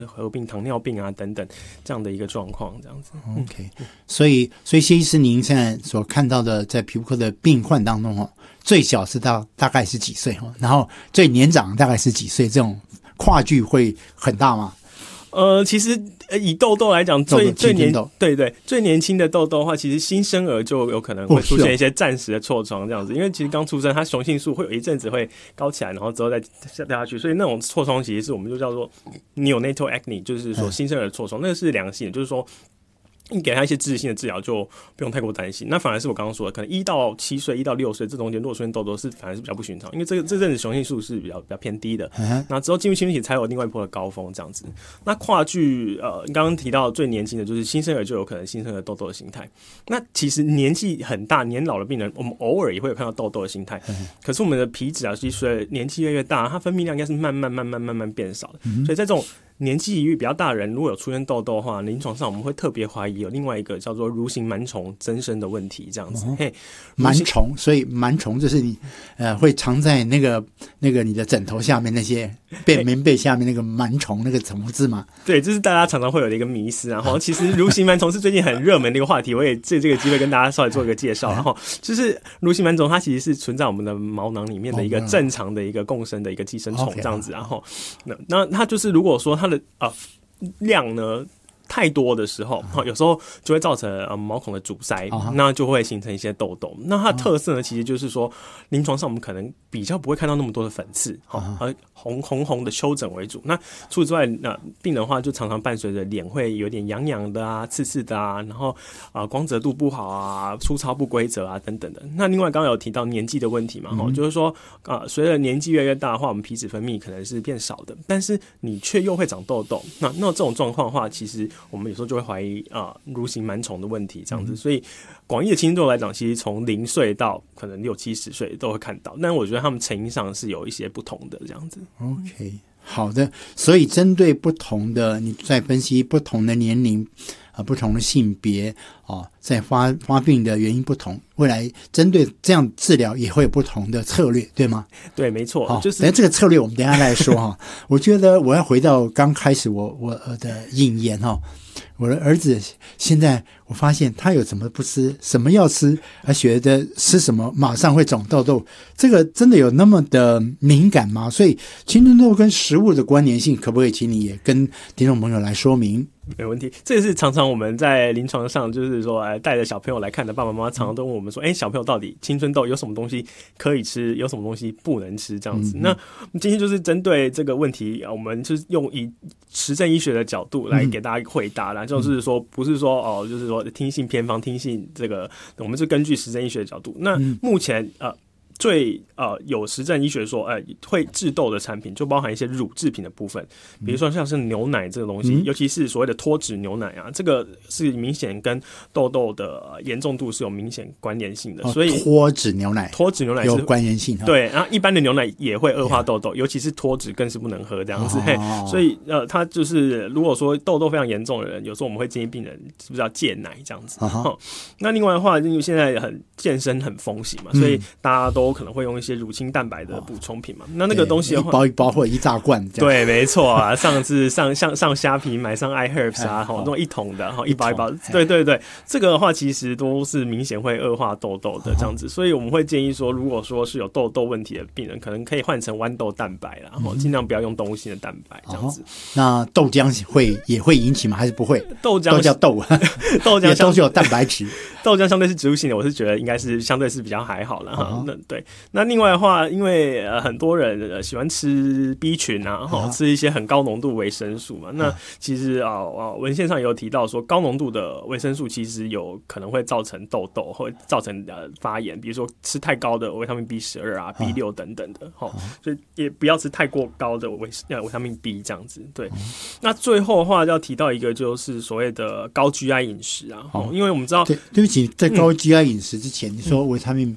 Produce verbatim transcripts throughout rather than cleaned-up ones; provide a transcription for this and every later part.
合并糖尿病啊等等这样的一个状况，这样子。 OK， 所以所以谢医师，您现在所看到的在皮肤科的病患当中，最小是到大概是几岁，然后最年长大概是几岁，这种跨距会很大吗？ 呃，其实以痘痘来讲，最最年对对最年轻的痘痘的话，其实新生儿就有可能会出现一些暂时的痤疮这样子，因为其实刚出生，它雄性素会有一阵子会高起来，然后之后再掉下去，所以那种痤疮其实是我们就叫做 neonatal acne， 就是说新生儿的痤疮，那个是良性的，就是说。你给他一些支持性的治疗就不用太过担心，那反而是我刚刚说的，可能一到七岁、一到六岁这中间，如果出现痘痘是反而是比较不寻常，因为这个这阵子雄性素是比较比较偏低的，那之后进入青春期才有另外一波的高峰这样子。那跨距呃，刚刚提到最年轻的就是新生儿就有可能新生儿痘痘的形态。那其实年纪很大、年老的病人，我们偶尔也会有看到痘痘的形态，可是我们的皮脂啊，其实随着年纪越来越大，它分泌量应该是慢慢慢慢慢慢变少的，所以在这种年纪比较大的人，如果有出现痘痘的话，临床上我们会特别怀疑有另外一个叫做蠕形螨虫增生的问题，这样子。哦、嘿， 螨虫，所以螨虫就是你呃会藏在那个那个你的枕头下面那些被棉被下面那个螨虫那个虫子嘛？ 对，这是大家常常会有的一个迷思。然后其实蠕形螨虫是最近很热门的一个话题，我也借这个机会跟大家稍微做一个介绍。然后就是蠕形螨虫，它其实是存在我们的毛囊里面的一个正常的一个共生的一个寄生虫，这样子。然后那那它就是如果说它的啊、呃、量呢太多的时候，有时候就会造成呃毛孔的阻塞， uh-huh. 那就会形成一些痘痘。那它的特色呢，其实就是说，临床上我们可能比较不会看到那么多的粉刺，uh-huh. 而红红红的丘疹为主。那除此之外，那病人的话就常常伴随着脸会有点痒痒的啊、刺刺的啊，然后啊、呃、光泽度不好啊、粗糙不规则啊等等的。那另外刚刚有提到年纪的问题嘛，嗯、就是说啊、呃，随着年纪越来越大的话，我们皮脂分泌可能是变少的，但是你却又会长痘痘。那那这种状况的话，其实我们有时候就会怀疑啊，蠕形螨虫的问题这样子，所以广义的轻度来讲，其实从零岁到可能六七十岁都会看到，但我觉得他们成因上是有一些不同的这样子。 OK， 好的，所以针对不同的，你在分析不同的年龄啊、呃，不同的性别啊，在发发病的原因不同，未来针对这样治疗也会有不同的策略，对吗？ 对，没错， 哦、 就是等这个策略我们等一下来说哈。我觉得我要回到刚开始我我的引言哈。我的儿子现在我发现他有什么不吃，什么要吃，还觉得吃什么马上会长痘痘，这个真的有那么的敏感吗？所以青春痘跟食物的关联性，可不可以请你也跟听众朋友来说明？ 没问题，这也是常常我们在临床上就是说，哎，带着小朋友来看的爸爸妈妈，常常都问我们说，哎，小朋友到底青春痘有什么东西可以吃，有什么东西不能吃这样子。嗯、那今天就是针对这个问题，我们就是用以实证医学的角度来给大家回答啦，嗯、就是说不是说哦，就是说听信偏方，听信这个，我们是根据实证医学的角度。那目前呃。最呃有实证医学说，呃会致痘的产品就包含一些乳制品的部分，比如说像是牛奶这个东西，嗯、尤其是所谓的脱脂牛奶啊，这个是明显跟痘痘的严重度是有明显关联性的。 哦、 所以脱脂牛奶， 脱脂牛奶是有关联性。 对，然后一般的牛奶也会恶化痘痘，尤其是脱脂更是不能喝这样子。哦、所以呃，它就是如果说痘痘非常严重的人，有时候我们会建议病人是不是要戒奶这样子。哦、那另外的话，因为现在很健身很风行嘛，所以大家都可能会用一些乳清蛋白的补充品嘛，那那个东西的话， 一包一包或者一大罐这样。 对，没错啊。上次上上上虾皮买上 iHerbs 啊，哈，那种一桶的，哈，一包一包，对对对，这个的话其实都是明显会恶化痘痘的这样子，所以我们会建议说，如果说是有痘痘问题的病人，可能可以换成豌豆蛋白啦，然后尽量不要用动物性的蛋白这样子。 那豆浆会也会引起吗？还是不会？ 豆浆都叫豆， 豆浆也都是有蛋白质。 豆浆相对是植物性的，我是觉得应该是相对是比较还好了哈。那对，那另外的话，因为、呃、很多人、呃、喜欢吃 B 群啊，哈、uh-huh. 吃一些很高浓度维生素嘛。那其实啊、呃、文献上也有提到说，高浓度的维生素其实有可能会造成痘痘，会造成呃发炎，比如说吃太高的维他命 B 十二 啊、uh-huh. B 六 等等的，哈，所以也不要吃太过高的维呃维他命 B 这样子。对， uh-huh. 那最后的话要提到一个就是所谓的高 G I 饮食啊， uh-huh. 因为我们知道， 对，对不起，在高 G I 饮食之前，嗯、你说维他命。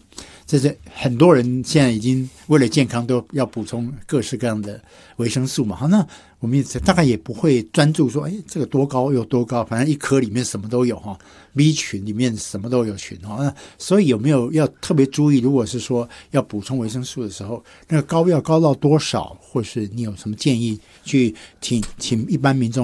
这是很多人现在已经为了健康都要补充各式各样的维生素嘛。好，那我们大概也不会专注说，哎，这个多高有多高，反正一颗里面什么都有哈 ，B 群里面什么都有群哈。那所以有没有要特别注意？如果是说要补充维生素的时候，那个高要高到多少，或是你有什么建议去请请一般民众